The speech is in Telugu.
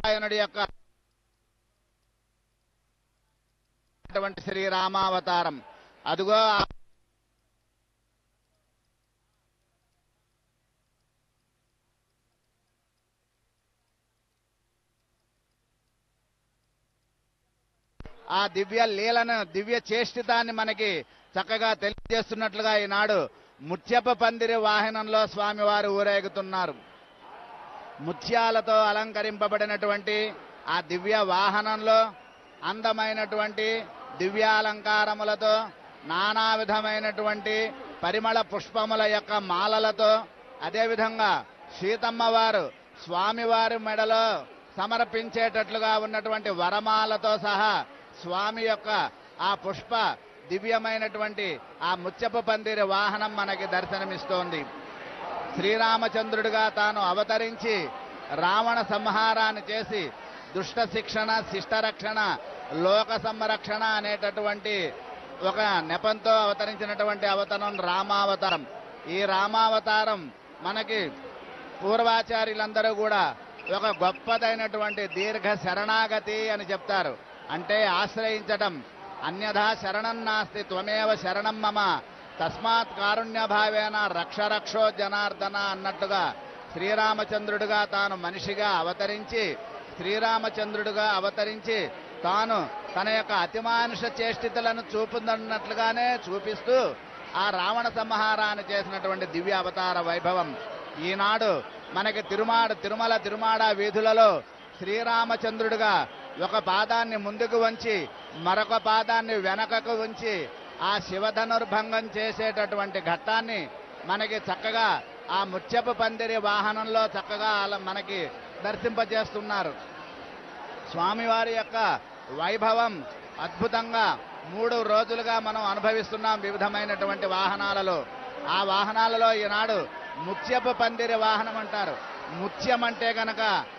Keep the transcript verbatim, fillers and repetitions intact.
ఆయనుడి యొక్క అటువంటి శ్రీరామావతారం అదుగో ఆ దివ్య లీలను దివ్య చేష్టితాన్ని మనకి చక్కగా తెలియజేస్తున్నట్లుగా ఈనాడు ముత్యపు పందిరి వాహనంలో స్వామివారు ఊరేగుతున్నారు. ముత్యాలతో అలంకరింపబడినటువంటి ఆ దివ్య వాహనంలో అందమైనటువంటి దివ్యాలంకారములతో నానా విధమైనటువంటి పరిమళ పుష్పముల యొక్క మాలలతో అదేవిధంగా సీతమ్మ వారు స్వామివారి మెడలో సమర్పించేటట్లుగా ఉన్నటువంటి వరమాలతో సహా స్వామి యొక్క ఆ పుష్ప దివ్యమైనటువంటి ఆ ముత్యపు పందిరి వాహనం మనకి దర్శనమిస్తోంది. శ్రీరామచంద్రుడిగా తాను అవతరించి రావణ సంహారాన్ని చేసి దుష్ట శిక్షణ శిష్టరక్షణ లోక సంరక్షణ అనేటటువంటి ఒక నెపంతో అవతరించినటువంటి అవతరం రామావతారం. ఈ రామావతారం మనకి పూర్వాచార్యులందరూ కూడా ఒక గొప్పదైనటువంటి దీర్ఘ శరణాగతి అని చెప్తారు. అంటే ఆశ్రయించటం. అన్యథా శరణం నాస్తి త్వమేవ శరణం మమ తస్మాత్ కారుణ్య భావేన రక్ష రక్షో జనార్దన అన్నట్టుగా శ్రీరామచంద్రుడిగా తాను మనిషిగా అవతరించి శ్రీరామచంద్రుడిగా అవతరించి తాను తన యొక్క అతిమానుష చేష్టితలను చూపుతున్నట్లుగానే చూపిస్తూ ఆ రావణ సంహారాన్ని చేసినటువంటి దివ్య అవతార వైభవం ఈనాడు మనకి తిరుమాడ తిరుమల తిరుమాడ వీధులలో శ్రీరామచంద్రుడిగా ఒక పాదాన్ని ముందుకు వంచి మరొక పాదాన్ని వెనకకు ఉంచి ఆ శివధనుర్భంగం చేసేటటువంటి ఘట్టాన్ని మనకి చక్కగా ఆ ముత్యపు పందిరి వాహనంలో చక్కగా మనకి దర్శింపజేస్తున్నారు. స్వామివారి యొక్క వైభవం అద్భుతంగా మూడు రోజులుగా మనం అనుభవిస్తున్నాం వివిధమైనటువంటి వాహనాలలో. ఆ వాహనాలలో ఈనాడు ముత్యపు పందిరి వాహనం అంటారు. ముత్యం అంటే గనక